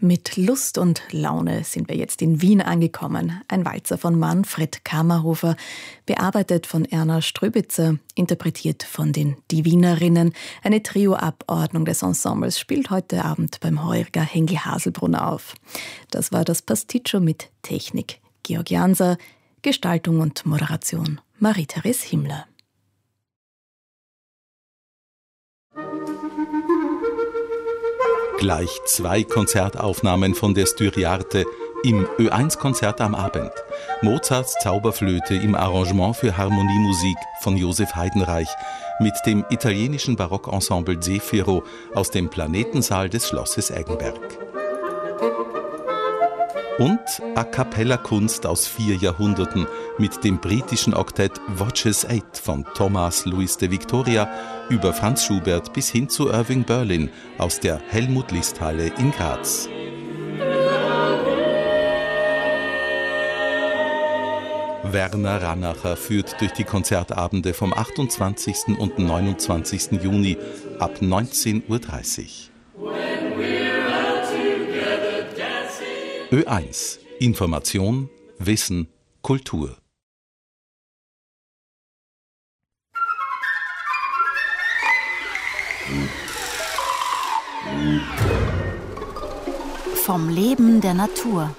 Mit Lust und Laune sind wir jetzt in Wien angekommen. Ein Walzer von Manfred Kammerhofer, bearbeitet von Erna Ströbitzer, interpretiert von den Die Wienerinnen. Eine Trio-Abordnung des Ensembles spielt heute Abend beim Heuriger Henkel-Haselbrunner auf. Das war das Pasticcio mit Technik. Georg Janser, Gestaltung und Moderation Marie-Therese Himmler. Gleich 2 Konzertaufnahmen von der Styriarte im Ö1-Konzert am Abend. Mozarts Zauberflöte im Arrangement für Harmoniemusik von Josef Heidenreich mit dem italienischen Barockensemble Zefiro aus dem Planetensaal des Schlosses Eggenberg. Und A-Cappella-Kunst aus 4 Jahrhunderten mit dem britischen Oktett Voces 8 von Thomas Louis de Victoria über Franz Schubert bis hin zu Irving Berlin aus der Helmut-List-Halle in Graz. Werner Rannacher führt durch die Konzertabende vom 28. und 29. Juni ab 19.30 Uhr. Ö1. Information, Wissen, Kultur. Vom Leben der Natur.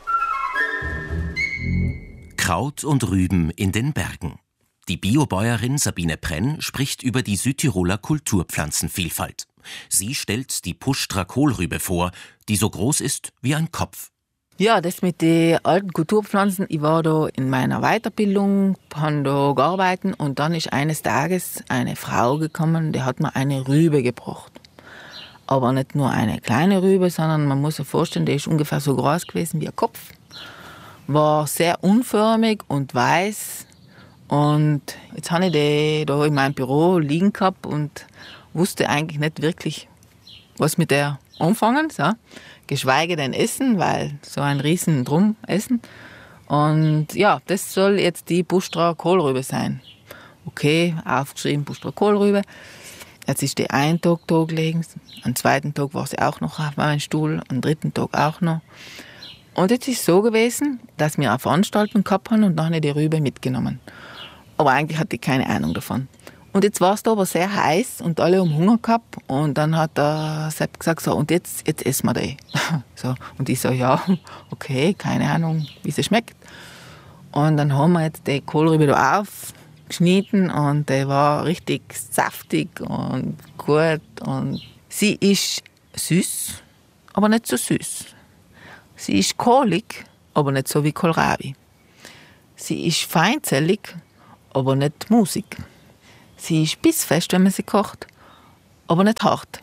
Kraut und Rüben in den Bergen. Die Biobäuerin Sabine Prenn spricht über die Südtiroler Kulturpflanzenvielfalt. Sie stellt die Puschtra-Kohlrübe vor, die so groß ist wie ein Kopf. Ja, das mit den alten Kulturpflanzen, ich war da in meiner Weiterbildung, habe da gearbeitet und dann ist eines Tages eine Frau gekommen, die hat mir eine Rübe gebracht. Aber nicht nur eine kleine Rübe, sondern man muss sich vorstellen, die ist ungefähr so groß gewesen wie ein Kopf. War sehr unförmig und weiß und jetzt habe ich die da in meinem Büro liegen gehabt und wusste eigentlich nicht wirklich, was mit der anfangen, so. Geschweige denn essen, weil so ein riesen Drum essen. Und ja, das soll jetzt die Puschtra-Kohlrübe sein. Okay, aufgeschrieben Puschtra-Kohlrübe. Jetzt ist die einen Tag da gelegen, am zweiten Tag war sie auch noch auf meinem Stuhl, am dritten Tag auch noch. Und jetzt ist es so gewesen, dass wir eine Veranstaltung gehabt haben und dann habe ich die Rübe mitgenommen. Aber eigentlich hatte ich keine Ahnung davon. Und jetzt war es da aber sehr heiß und alle haben Hunger gehabt. Und dann hat der Sepp gesagt, so, und jetzt essen wir die. So, und ich so, ja, okay, keine Ahnung, wie sie schmeckt. Und dann haben wir jetzt die Kohlrübe da aufgeschnitten und die war richtig saftig und gut. Und sie ist süß, aber nicht so süß. Sie ist kohlig, aber nicht so wie Kohlrabi. Sie ist feinzellig, aber nicht musig. Sie ist bissfest, wenn man sie kocht, aber nicht hart.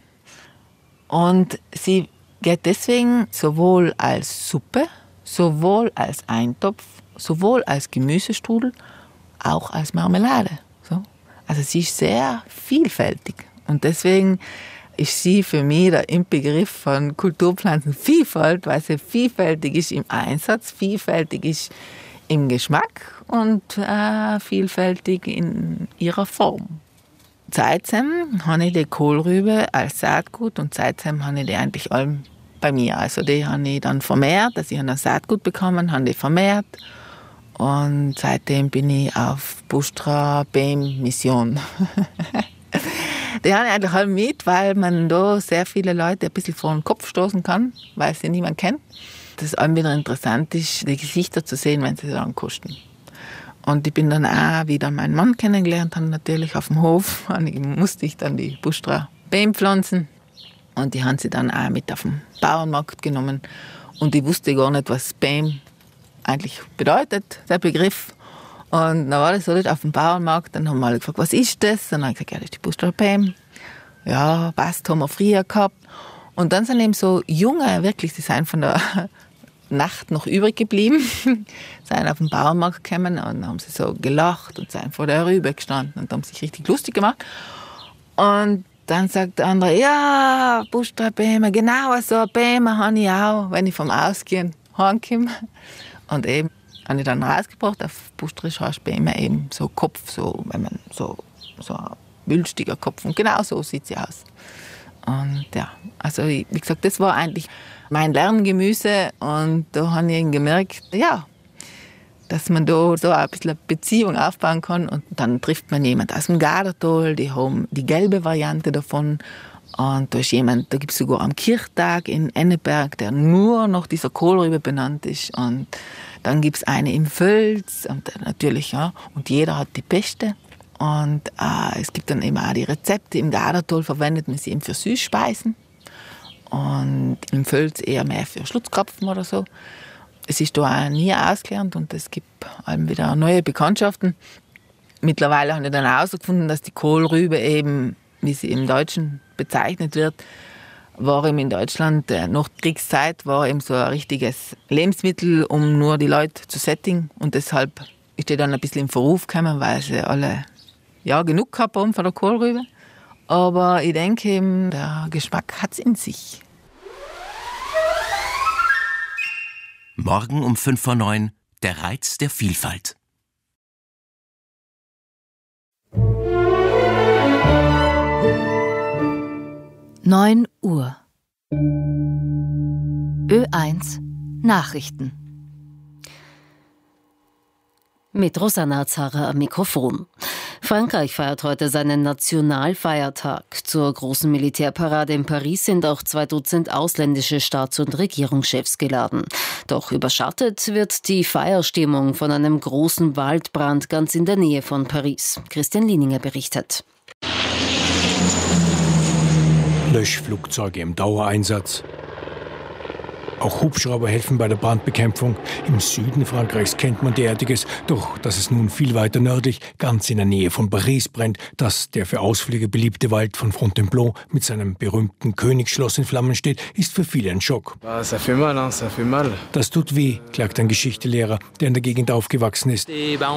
Und sie geht deswegen sowohl als Suppe, sowohl als Eintopf, sowohl als Gemüsestrudel, auch als Marmelade. So. Also sie ist sehr vielfältig. Und deswegen ist sie für mich der Inbegriff von Kulturpflanzenvielfalt, weil sie vielfältig ist im Einsatz, vielfältig ist im Geschmack und vielfältig in ihrer Form. Seitdem habe ich die Kohlrübe als Saatgut und seitdem habe ich die eigentlich allem bei mir. Also die habe ich dann vermehrt, also ich habe ein Saatgut bekommen, habe die vermehrt und seitdem bin ich auf Puschtra-Behm-Mission. Die habe ich eigentlich alle mit, weil man da sehr viele Leute ein bisschen vor den Kopf stoßen kann, weil sie niemand kennt. Das allem wieder interessant ist, die Gesichter zu sehen, wenn sie es ankosten. Und ich bin dann auch wieder meinen Mann kennengelernt, habe natürlich auf dem Hof, musste ich dann die Puschtra-Behm pflanzen. Und die haben sie dann auch mit auf den Bauernmarkt genommen. Und ich wusste gar nicht, was Behm eigentlich bedeutet, der Begriff. Und dann war das so auf dem Bauernmarkt, dann haben wir alle gefragt, was ist das? Und dann habe ich gesagt, ja, das ist die Puschtra-Behm. Ja, passt, haben wir früher gehabt. Und dann sind eben so junge, wirklich, die sind von der Nacht noch übrig geblieben, sind auf den Bauernmarkt gekommen und dann haben sie so gelacht und sind vor der Rübe gestanden und haben sich richtig lustig gemacht. Und dann sagt der andere, ja, Puschtra-Behm, genau so eine Behm habe ich auch, wenn ich vom Ausgehen heimkomme. Und eben habe ich dann rausgebracht, auf Pustrisch heißt Behm eben so Kopf, so, wenn man so ein wülstiger Kopf. Und genau so sieht sie aus. Und ja, also wie gesagt, das war eigentlich mein Lerngemüse. Und da habe ich gemerkt, ja, dass man da so ein bisschen eine Beziehung aufbauen kann. Und dann trifft man jemanden aus dem Gardertal, die haben die gelbe Variante davon. Und da ist jemand, da gibt es sogar am Kirchtag in Enneberg, der nur nach dieser Kohlrübe benannt ist. Und dann gibt es eine im Völz und natürlich, ja, und jeder hat die beste. Und es gibt dann eben auch die Rezepte. Im Gardertal verwendet man sie eben für Süßspeisen und im Völz eher mehr für Schlutzkrapfen oder so. Es ist da auch nie ausgelernt und es gibt eben wieder neue Bekanntschaften. Mittlerweile habe ich dann herausgefunden, dass die Kohlrübe eben, wie sie im Deutschen bezeichnet wird, war eben in Deutschland, nach Kriegszeit, war eben so ein richtiges Lebensmittel, um nur die Leute zu sättigen. Und deshalb ist die dann ein bisschen in Verruf gekommen, weil sie alle ja, genug gehabt haben von der Kohlrübe. Aber ich denke eben, der Geschmack hat es in sich. Morgen um 8:55, der Reiz der Vielfalt. Neun Uhr. Ö1 Nachrichten. Mit Rosanna Azara am Mikrofon. Frankreich feiert heute seinen Nationalfeiertag. Zur großen Militärparade in Paris sind auch 2 Dutzend ausländische Staats- und Regierungschefs geladen. Doch überschattet wird die Feierstimmung von einem großen Waldbrand ganz in der Nähe von Paris. Christian Lieninger berichtet. Löschflugzeuge im Dauereinsatz. Auch Hubschrauber helfen bei der Brandbekämpfung. Im Süden Frankreichs kennt man derartiges, doch dass es nun viel weiter nördlich, ganz in der Nähe von Paris brennt, dass der für Ausflüge beliebte Wald von Fontainebleau mit seinem berühmten Königsschloss in Flammen steht, ist für viele ein Schock. Ça fait mal, ça fait mal. Das tut weh, klagt ein Geschichtslehrer, der in der Gegend aufgewachsen ist.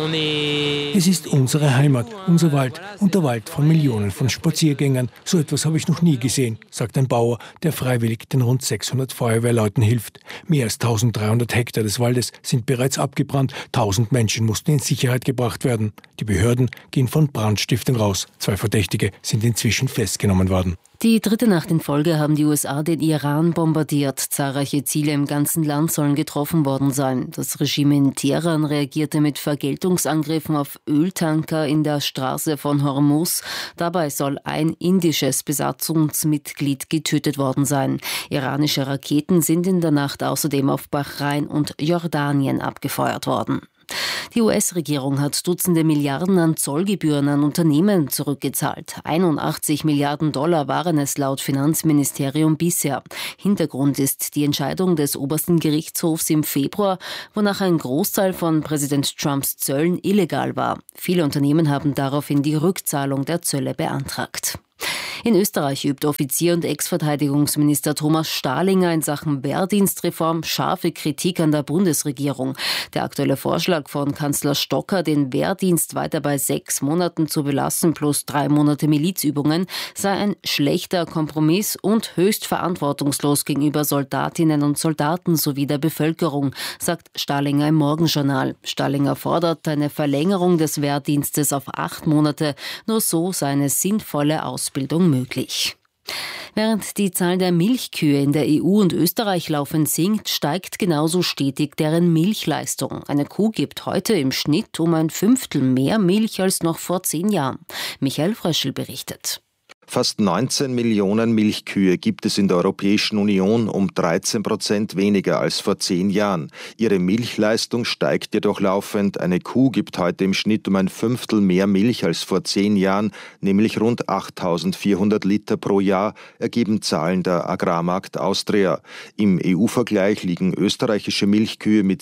Es ist unsere Heimat, unser Wald und der Wald von Millionen von Spaziergängern. So etwas habe ich noch nie gesehen, sagt ein Bauer, der freiwillig den rund 600 Feuerwehrleuten hilft. Mehr als 1300 Hektar des Waldes sind bereits abgebrannt. 1000 Menschen mussten in Sicherheit gebracht werden. Die Behörden gehen von Brandstiftung raus. 2 Verdächtige sind inzwischen festgenommen worden. Die 3. Nacht in Folge haben die USA den Iran bombardiert. Zahlreiche Ziele im ganzen Land sollen getroffen worden sein. Das Regime in Teheran reagierte mit Vergeltungsangriffen auf Öltanker in der Straße von Hormuz. Dabei soll ein indisches Besatzungsmitglied getötet worden sein. Iranische Raketen sind in der Nacht außerdem auf Bahrain und Jordanien abgefeuert worden. Die US-Regierung hat Dutzende Milliarden an Zollgebühren an Unternehmen zurückgezahlt. 81 Milliarden Dollar waren es laut Finanzministerium bisher. Hintergrund ist die Entscheidung des obersten Gerichtshofs im Februar, wonach ein Großteil von Präsident Trumps Zöllen illegal war. Viele Unternehmen haben daraufhin die Rückzahlung der Zölle beantragt. In Österreich übt Offizier und Ex-Verteidigungsminister Thomas Stahlinger in Sachen Wehrdienstreform scharfe Kritik an der Bundesregierung. Der aktuelle Vorschlag von Kanzler Stocker, den Wehrdienst weiter bei 6 Monaten zu belassen plus 3 Monate Milizübungen, sei ein schlechter Kompromiss und höchst verantwortungslos gegenüber Soldatinnen und Soldaten sowie der Bevölkerung, sagt Stahlinger im Morgenjournal. Stahlinger fordert eine Verlängerung des Wehrdienstes auf 8 Monate. Nur so sei eine sinnvolle Ausbildung möglich. Während die Zahl der Milchkühe in der EU und Österreich laufend sinkt, steigt genauso stetig deren Milchleistung. Eine Kuh gibt heute im Schnitt um 1/5 mehr Milch als noch vor 10 Jahren. Michael Fröschel berichtet. Fast 19 Millionen Milchkühe gibt es in der Europäischen Union, um 13% weniger als vor 10 Jahren. Ihre Milchleistung steigt jedoch laufend. Eine Kuh gibt heute im Schnitt um 1/5 mehr Milch als vor 10 Jahren, nämlich rund 8.400 Liter pro Jahr, ergeben Zahlen der Agrarmarkt Austria. Im EU-Vergleich liegen österreichische Milchkühe mit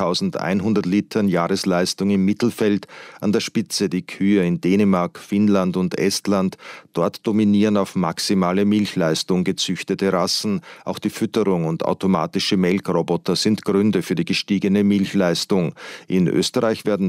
7.100 Litern Jahresleistung im Mittelfeld. An der Spitze die Kühe in Dänemark, Finnland und Estland. Dort dominieren auf maximale Milchleistung gezüchtete Rassen. Auch die Fütterung und automatische Melkroboter sind Gründe für die gestiegene Milchleistung. In Österreich werden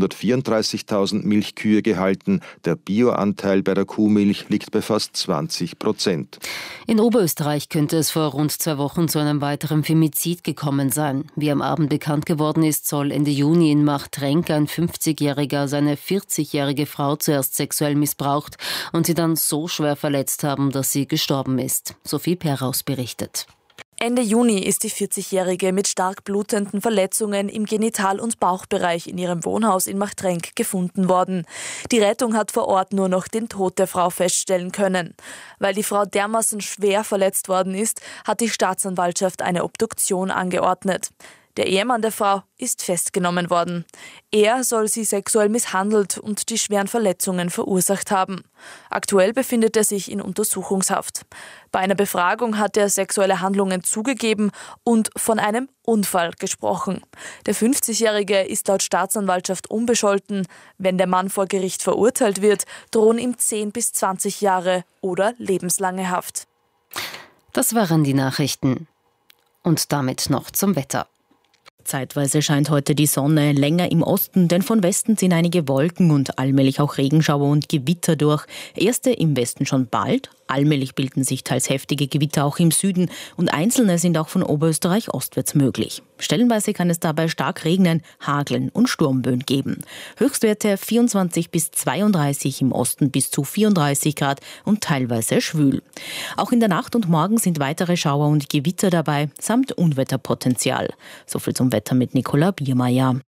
534.000 Milchkühe gehalten. Der Bioanteil bei der Kuhmilch liegt bei fast 20%. In Oberösterreich könnte es vor rund 2 Wochen zu einem weiteren Femizid gekommen sein. Wie am Abend bekannt geworden ist, soll Ende Juni in Machtrenk ein 50-Jähriger seine 40-jährige Frau zuerst sexuell missbraucht und sie dann so schwer verletzt haben, dass sie gestorben ist. Sophie Perraus berichtet. Ende Juni ist die 40-Jährige mit stark blutenden Verletzungen im Genital- und Bauchbereich in ihrem Wohnhaus in Machtrenk gefunden worden. Die Rettung hat vor Ort nur noch den Tod der Frau feststellen können. Weil die Frau dermaßen schwer verletzt worden ist, hat die Staatsanwaltschaft eine Obduktion angeordnet. Der Ehemann der Frau ist festgenommen worden. Er soll sie sexuell misshandelt und die schweren Verletzungen verursacht haben. Aktuell befindet er sich in Untersuchungshaft. Bei einer Befragung hat er sexuelle Handlungen zugegeben und von einem Unfall gesprochen. Der 50-Jährige ist laut Staatsanwaltschaft unbescholten. Wenn der Mann vor Gericht verurteilt wird, drohen ihm 10 bis 20 Jahre oder lebenslange Haft. Das waren die Nachrichten. Und damit noch zum Wetter. Zeitweise scheint heute die Sonne, länger im Osten, denn von Westen ziehen einige Wolken und allmählich auch Regenschauer und Gewitter durch. Erste im Westen schon bald. Allmählich bilden sich teils heftige Gewitter auch im Süden und einzelne sind auch von Oberösterreich ostwärts möglich. Stellenweise kann es dabei stark regnen, hageln und Sturmböen geben. Höchstwerte 24 bis 32, im Osten bis zu 34 Grad und teilweise schwül. Auch in der Nacht und morgen sind weitere Schauer und Gewitter dabei, samt Unwetterpotenzial. So viel zum Wetter mit Nicola Biermeier.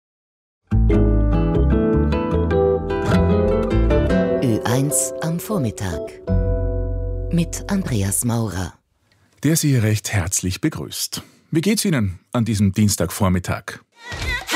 Ö1 am Vormittag mit Andreas Maurer, der Sie recht herzlich begrüßt. Wie geht's Ihnen an diesem Dienstagvormittag?